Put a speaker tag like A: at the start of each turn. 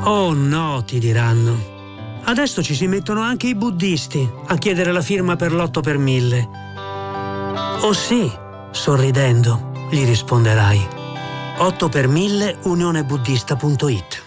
A: Oh no, ti diranno. Adesso ci si mettono anche i buddisti a chiedere la firma per l'8 per 1000. Oh sì, sorridendo, gli risponderai. 8 per 1000 unionebuddista.it